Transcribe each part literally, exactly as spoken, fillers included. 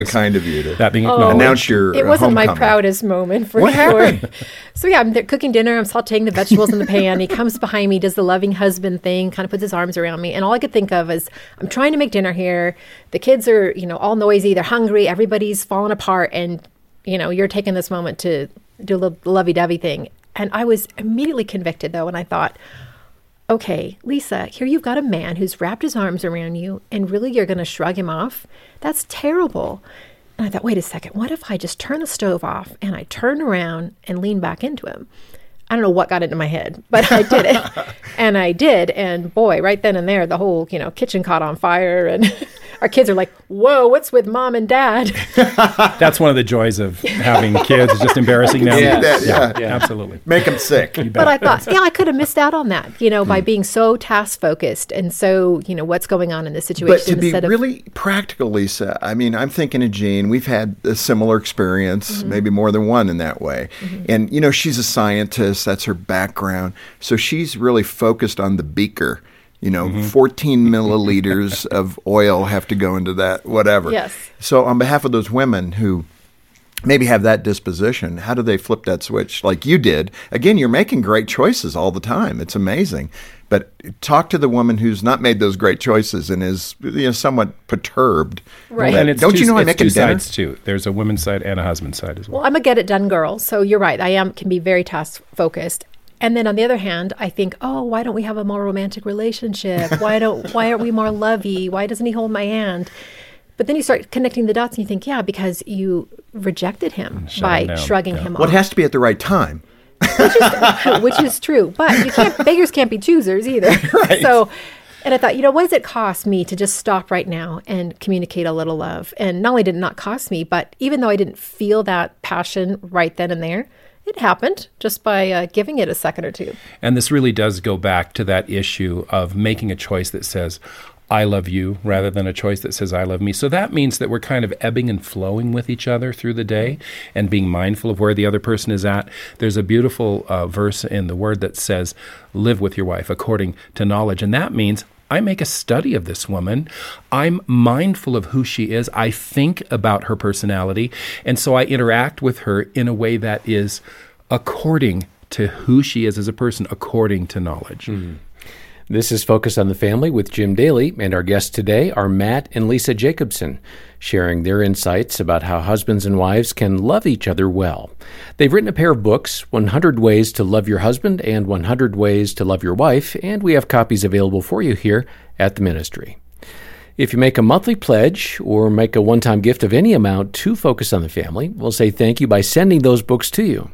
Kind of you to that being Oh, acknowledged. announce your It wasn't my homecoming. proudest moment for What sure. happened? So yeah, I'm there cooking dinner. I'm sauteing the vegetables in the pan. He comes behind me, does the loving husband thing, kind of puts his arms around me, and all I could think of is, I'm trying to make dinner here. The kids are, you know, all noisy. They're hungry. Everybody's falling apart, and you know, you're taking this moment to do a little lovey-dovey thing. And I was immediately convicted though, and I thought, okay, Lisa, here you've got a man who's wrapped his arms around you, and really you're going to shrug him off? That's terrible. And I thought, wait a second, what if I just turn the stove off and I turn around and lean back into him? I don't know what got into my head, but I did it. And I did. And boy, right then and there, the whole, you know, kitchen caught on fire. And our kids are like, whoa, what's with mom and dad? That's one of the joys of having kids. It's just embarrassing now. Yeah, that, yeah. yeah, absolutely. Make them sick. But I thought, yeah, I could have missed out on that, you know, by being so task focused and so, you know, what's going on in this situation. But to be instead of, really practical, Lisa, I mean, I'm thinking of Jean. We've had a similar experience, Mm-hmm. maybe more than one in that way. Mm-hmm. And, you know, she's a scientist. That's her background. So she's really focused on the beaker. You know, mm-hmm. fourteen milliliters of oil have to go into that, whatever. Yes. So on behalf of those women who maybe have that disposition, how do they flip that switch like you did? Again, you're making great choices all the time. It's amazing. But talk to the woman who's not made those great choices and is, you know, somewhat perturbed. Right. And it's Don't two, you know I'm it's making two dinner? sides too. There's a woman's side and a husband's side as well. well, I'm a get it done girl. So you're right. I am can be very task focused. And then on the other hand, I think, oh, why don't we have a more romantic relationship? Why don't why aren't we more lovey? Why doesn't he hold my hand? But then you start connecting the dots and you think, yeah, because you rejected him shut by him down. shrugging Yeah. him Well, it off. has to be at the right time. which is, which is true. But you can't beggars can't be choosers either. Right. So and I thought, you know, what does it cost me to just stop right now and communicate a little love? And not only did it not cost me, but even though I didn't feel that passion right then and there, it happened just by uh, giving it a second or two. And this really does go back to that issue of making a choice that says, I love you, rather than a choice that says, I love me. So that means that we're kind of ebbing and flowing with each other through the day and being mindful of where the other person is at. There's a beautiful uh, verse in the Word that says, live with your wife according to knowledge. And that means I make a study of this woman. I'm mindful of who she is. I think about her personality. And so I interact with her in a way that is according to who she is as a person, according to knowledge. Mm-hmm. This is Focus on the Family with Jim Daly, and our guests today are Matt and Lisa Jacobson, sharing their insights about how husbands and wives can love each other well. They've written a pair of books, one hundred Ways to Love Your Husband and one hundred Ways to Love Your Wife, and we have copies available for you here at the ministry. If you make a monthly pledge or make a one-time gift of any amount to Focus on the Family, we'll say thank you by sending those books to you.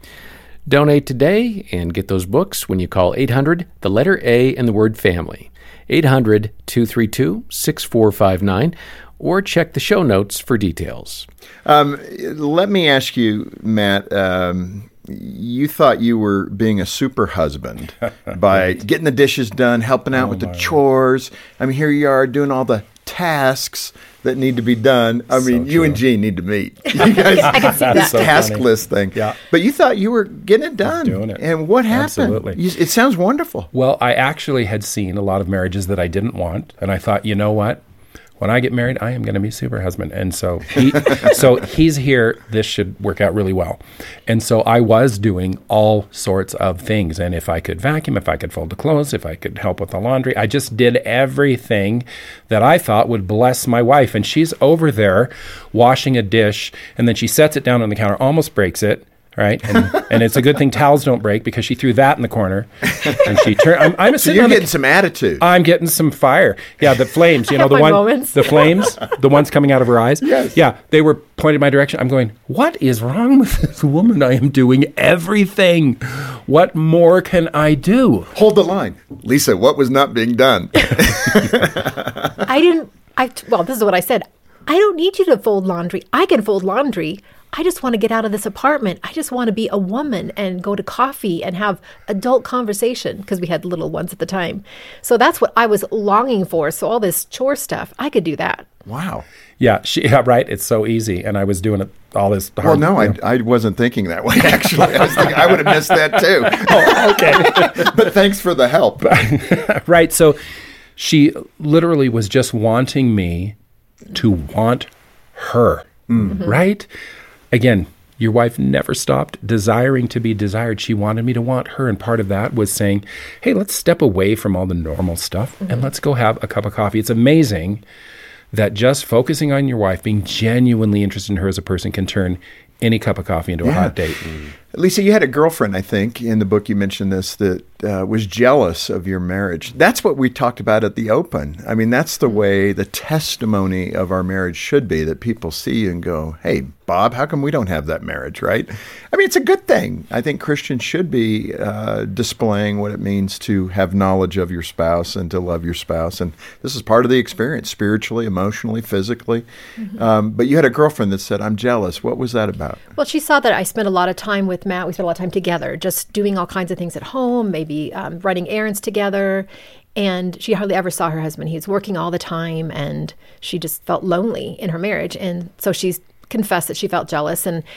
Donate today and get those books when you call eight hundred, the letter A, and the word family, eight hundred, two three two, six four five nine, or check the show notes for details. Um, let me ask you, Matt, um, you thought you were being a super husband by getting the dishes done, helping out Oh, with the my. chores. I mean, here you are doing all the tasks that need to be done. I So mean, you true. and Jean need to meet. You guys, I can see that. this So task funny. list thing. Yeah. But you thought you were getting it done. doing it. And what happened? Absolutely. You, it sounds wonderful. Well, I actually had seen a lot of marriages that I didn't want, and I thought, you know what? When I get married, I am going to be super husband. And so he, so he's here. This should work out really well. And so I was doing all sorts of things. And if I could vacuum, if I could fold the clothes, if I could help with the laundry, I just did everything that I thought would bless my wife. And she's over there washing a dish, and then she sets it down on the counter, almost breaks it. Right, and, and it's a good thing towels don't break because she threw that in the corner, and she turned. I'm, I'm So sitting you're on the- getting some attitude. I'm getting some fire. Yeah, the flames. You I know have the my one, moments. the flames, the ones coming out of her eyes. Yes. Yeah, they were pointed my direction. I'm going, what is wrong with this woman? I am doing everything. What more can I do? Hold the line. Lisa, what was not being done? I didn't, I, well, this is what I said. I don't need you to fold laundry. I can fold laundry. I just want to get out of this apartment. I just want to be a woman and go to coffee and have adult conversation because we had little ones at the time. So that's what I was longing for. So all this chore stuff, I could do that. Wow. Yeah, she, yeah, right. It's so easy, and I was doing it all this. Hard, Well, no, you know. I, I wasn't thinking that way, actually. I was thinking I would have missed that, too. Oh, okay. But thanks for the help. Right. So she literally was just wanting me to want her, mm-hmm. right? Again, your wife never stopped desiring to be desired. She wanted me to want her. And part of that was saying, hey, let's step away from all the normal stuff mm-hmm. and let's go have a cup of coffee. It's amazing that just focusing on your wife, being genuinely interested in her as a person, can turn any cup of coffee into yeah. a hot date. Mm. Lisa, you had a girlfriend, I think, in the book you mentioned this, that uh, was jealous of your marriage. That's what we talked about at the Open. I mean, that's the way the testimony of our marriage should be, that people see you and go, hey, Bob, how come we don't have that marriage, right? I mean, it's a good thing. I think Christians should be uh, displaying what it means to have knowledge of your spouse and to love your spouse. And this is part of the experience, spiritually, emotionally, physically. Mm-hmm. Um, but you had a girlfriend that said, I'm jealous. What was that about? Well, she saw that I spent a lot of time with Matt. We spent a lot of time together, just doing all kinds of things at home, maybe um, running errands together. And she hardly ever saw her husband. He was working all the time, and she just felt lonely in her marriage. And so she's confessed that she felt jealous, and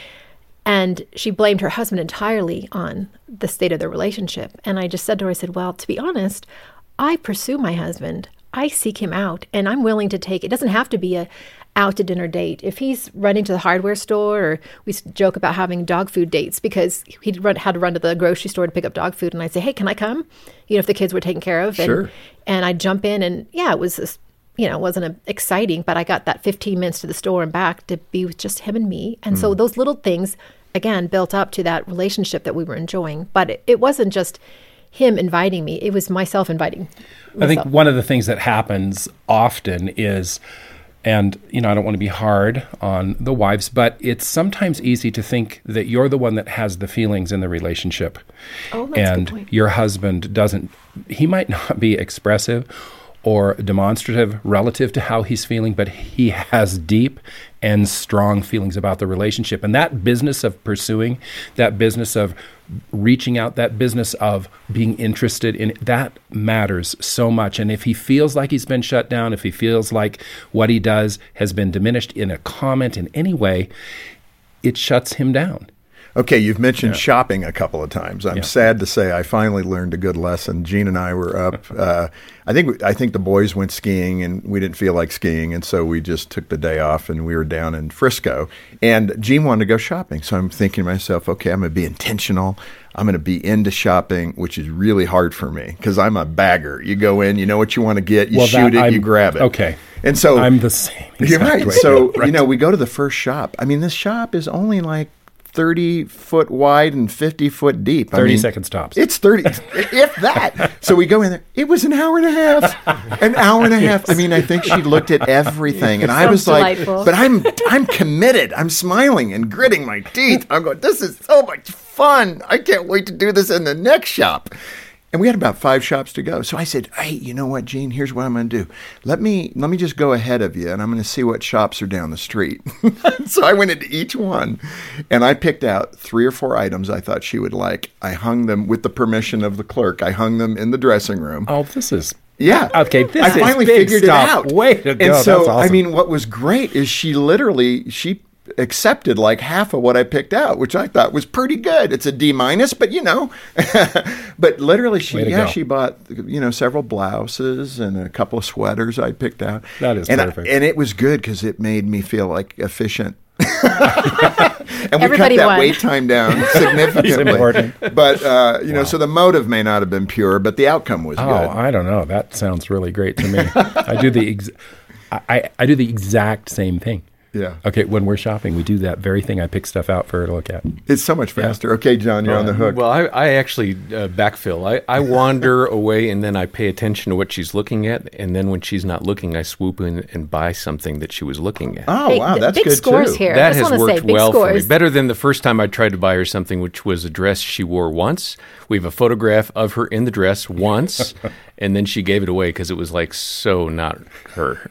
and she blamed her husband entirely on the state of their relationship. And I just said to her, I said, well, to be honest, I pursue my husband. I seek him out, and I'm willing to take, it doesn't have to be a out to dinner date. If he's running to the hardware store, or we joke about having dog food dates because he run, had to run to the grocery store to pick up dog food, and I'd say, hey, can I come? You know, if the kids were taken care of. Sure. And, and I'd jump in, and yeah, it was this, you know, it wasn't a, exciting, but I got that fifteen minutes to the store and back to be with just him and me. And mm. so those little things, again, built up to that relationship that we were enjoying. But it, it wasn't just him inviting me. It was myself inviting myself. I think one of the things that happens often is, and, you know, I don't want to be hard on the wives, but it's sometimes easy to think that you're the one that has the feelings in the relationship. Oh, that's and a good point. Your husband doesn't, he might not be expressive or demonstrative relative to how he's feeling, but he has deep and strong feelings about the relationship. And that business of pursuing, that business of reaching out, that business of being interested in it, that matters so much. And if he feels like he's been shut down, if he feels like what he does has been diminished in a comment in any way, it shuts him down. Okay, you've mentioned yeah. shopping a couple of times. I'm yeah. sad to say I finally learned a good lesson. Gene and I were up. Uh, I think I think the boys went skiing, and we didn't feel like skiing, and so we just took the day off, and we were down in Frisco. And Gene wanted to go shopping, so I'm thinking to myself, okay, I'm going to be intentional. I'm going to be into shopping, which is really hard for me because I'm a bagger. You go in, you know what you want to get, you well, shoot it, I'm, you grab it. Okay. And so I'm the same. You're right. Way. So, right. you know, we go to the first shop. I mean, this shop is only like thirty foot wide and fifty foot deep. thirty I mean, seconds tops. It's thirty, if that. So we go in there. It was an hour and a half. An hour and a half. I mean, I think she looked at everything, and I was delightful. like, but I'm I'm committed. I'm smiling and gritting my teeth. I'm going, this is so much fun. I can't wait to do this in the next shop. And we had about five shops to go. So I said, hey, you know what, Gene? Here's what I'm going to do. Let me let me just go ahead of you, and I'm going to see what shops are down the street. So I went into each one, and I picked out three or four items I thought she would like. I hung them, with the permission of the clerk, I hung them in the dressing room. Oh, this is... Yeah. Okay, this I is finally big figured stuff. it out. Way to go. And so, That's awesome. I mean, what was great is she literally, she accepted like half of what I picked out, which I thought was pretty good. It's a D minus, but you know, but literally she, yeah, go. she bought, you know, several blouses and a couple of sweaters I picked out. That is and perfect. I, and it was good because it made me feel like efficient. And we Everybody cut that won. wait time down significantly. important. But, uh, you know, Wow. so the motive may not have been pure, but the outcome was Oh, good. I don't know. That sounds really great to me. I do the ex- I, I, I do the exact same thing. Yeah. Okay, when we're shopping, we do that very thing. I pick stuff out for her to look at. It's so much faster. Okay, John, you're on the hook. Well, I, I actually uh, backfill. I, I wander away, and then I pay attention to what she's looking at, and then when she's not looking, I swoop in and buy something that she was looking at. Oh, Big- wow, that's big good scores too. here. That I just has wanna worked say, big well for me. scores. Better than the first time I tried to buy her something, which was a dress she wore once. We have a photograph of her in the dress once, and then she gave it away because it was like so not her.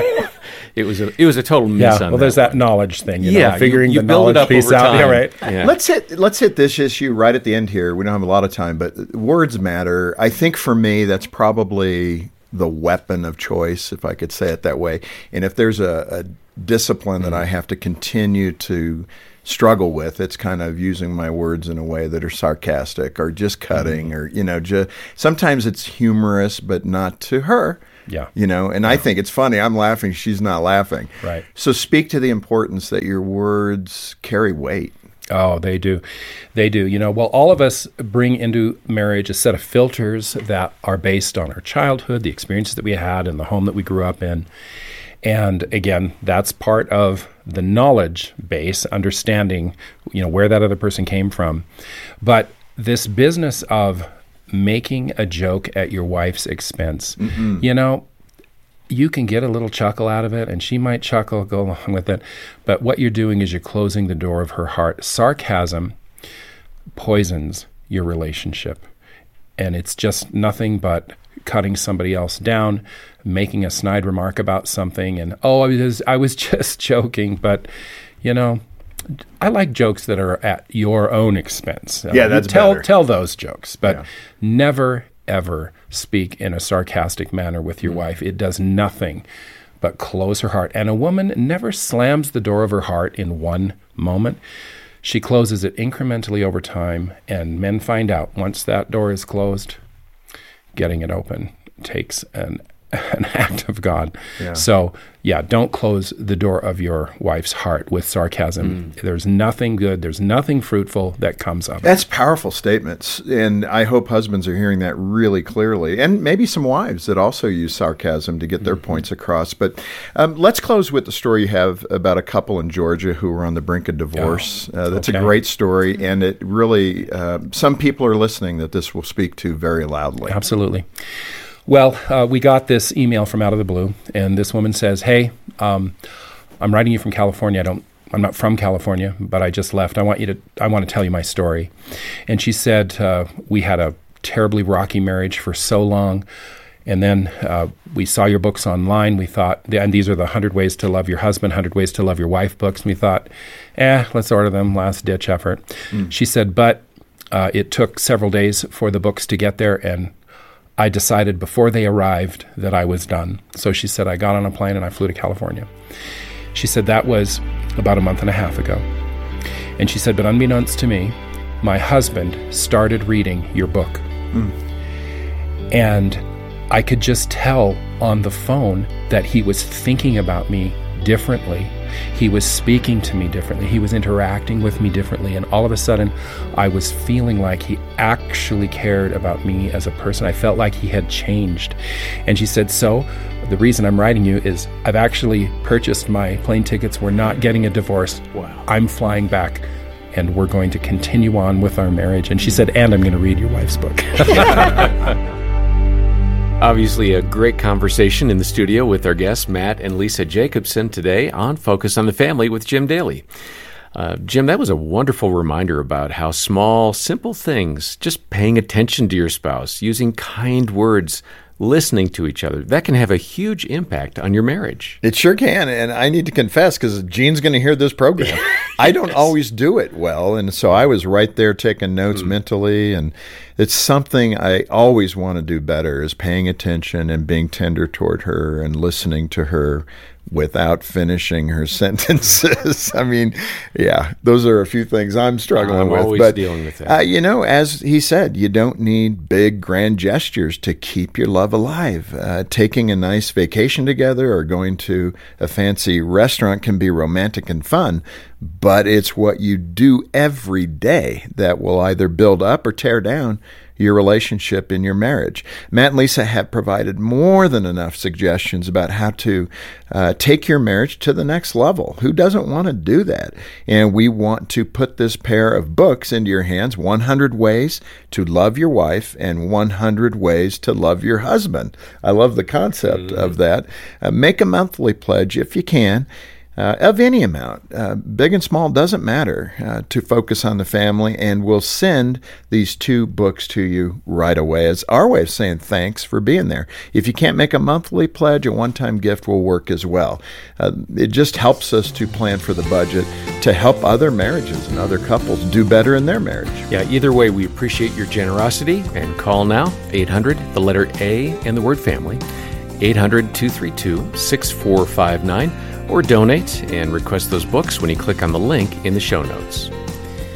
It was a it was a total miss Yeah, on well, that there's that one. knowledge thing, you Yeah, know, figuring you- you the build it knowledge up piece over out. time. Yeah, right. Yeah. Let's hit let's hit this issue right at the end here. We don't have a lot of time, but words matter. I think for me, that's probably the weapon of choice, if I could say it that way. And if there's a, a discipline that I have to continue to struggle with, it's kind of using my words in a way that are sarcastic or just cutting, or you know, just sometimes it's humorous, but not to her. Yeah. You know, and I think it's funny. I'm laughing. She's not laughing. Right. So speak to the importance that your words carry weight. Oh, they do. They do. You know, well, all of us bring into marriage a set of filters that are based on our childhood, the experiences that we had in the home that we grew up in. And again, that's part of the knowledge base, understanding, you know, where that other person came from. But this business of making a joke at your wife's expense, mm-mm. you know, you can get a little chuckle out of it, and she might chuckle, go along with it. But what you're doing is you're closing the door of her heart. Sarcasm poisons your relationship, and it's just nothing but cutting somebody else down, making a snide remark about something, and, oh, I was, I was just joking. But, you know, I like jokes that are at your own expense. Yeah, that's tell, better. Tell those jokes, but yeah. never, ever speak in a sarcastic manner with your mm. wife. It does nothing but close her heart. And a woman never slams the door of her heart in one moment. She closes it incrementally over time, and men find out once that door is closed, getting it open takes an an act of God. Yeah. So, yeah, don't close the door of your wife's heart with sarcasm. Mm. There's nothing good, there's nothing fruitful that comes of it. That's powerful statements, and I hope husbands are hearing that really clearly, and maybe some wives that also use sarcasm to get their mm-hmm. points across. But um, let's close with the story you have about a couple in Georgia who were on the brink of divorce. Oh, uh, that's okay. a great story, and it really, uh, some people are listening that this will speak to very loudly. Absolutely. Well, uh, we got this email from out of the blue, and this woman says, "Hey, um, I'm writing you from California. I don't, I'm not from California, but I just left. I want you to, I want to tell you my story." And she said, uh, "We had a terribly rocky marriage for so long, and then uh, we saw your books online. We thought, and these are the one hundred Ways to Love Your Husband, one hundred Ways to Love Your Wife books. And we thought, eh, let's order them. Last ditch effort." Mm. She said, "But uh, it took several days for the books to get there, and I decided before they arrived that I was done." So she said, "I got on a plane and I flew to California." She said that was about a month and a half ago. And she said, "But unbeknownst to me, my husband started reading your book." Mm. And I could just tell on the phone that he was thinking about me differently. He was speaking to me differently. He was interacting with me differently. And all of a sudden, I was feeling like he actually cared about me as a person. I felt like he had changed. And she said, "So the reason I'm writing you is I've actually purchased my plane tickets. We're not getting a divorce. Wow. I'm flying back, and we're going to continue on with our marriage." And she said, "And I'm going to read your wife's book." Obviously, a great conversation in the studio with our guests, Matt and Lisa Jacobson, today on Focus on the Family with Jim Daly. Uh, Jim, that was a wonderful reminder about how small, simple things, just paying attention to your spouse, using kind words, listening to each other, that can have a huge impact on your marriage. It sure can. And I need to confess, because Gene's going to hear this program, I don't yes. always do it well. And so I was right there taking notes mm. mentally. And it's something I always want to do better, is paying attention and being tender toward her and listening to her without finishing her sentences. I mean, yeah, those are a few things I'm struggling I'm with. always but, dealing with that. Uh, you know, as he said, you don't need big, grand gestures to keep your love alive. Uh, taking a nice vacation together or going to a fancy restaurant can be romantic and fun, but it's what you do every day that will either build up or tear down your relationship in your marriage. Matt and Lisa have provided more than enough suggestions about how to uh, take your marriage to the next level. Who doesn't want to do that? And we want to put this pair of books into your hands, one hundred Ways to Love Your Wife and one hundred Ways to Love Your Husband. I love the concept mm-hmm. of that. Uh, make a monthly pledge if you can. Uh, of any amount, uh, big and small, doesn't matter, uh, to Focus on the Family, and we'll send these two books to you right away as our way of saying thanks for being there. If you can't make a monthly pledge, a one-time gift will work as well. Uh, it just helps us to plan for the budget to help other marriages and other couples do better in their marriage. Yeah, either way, we appreciate your generosity, and call now, eight hundred, the letter A, and the word family, eight hundred, two three two, six four five nine, or donate and request those books when you click on the link in the show notes.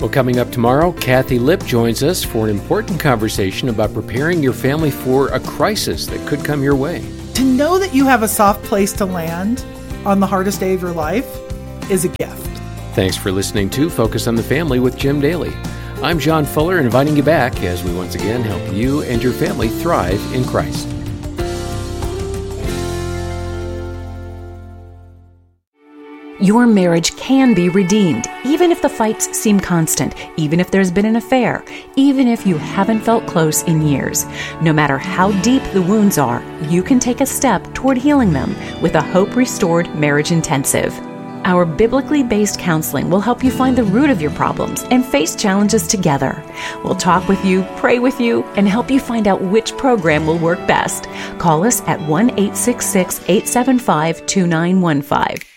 Well, coming up tomorrow, Kathy Lipp joins us for an important conversation about preparing your family for a crisis that could come your way. To know that you have a soft place to land on the hardest day of your life is a gift. Thanks for listening to Focus on the Family with Jim Daly. I'm John Fuller, inviting you back as we once again help you and your family thrive in Christ. Your marriage can be redeemed, even if the fights seem constant, even if there's been an affair, even if you haven't felt close in years. No matter how deep the wounds are, you can take a step toward healing them with a Hope Restored Marriage Intensive. Our biblically based counseling will help you find the root of your problems and face challenges together. We'll talk with you, pray with you, and help you find out which program will work best. Call us at one eight six six, eight seven five, two nine one five.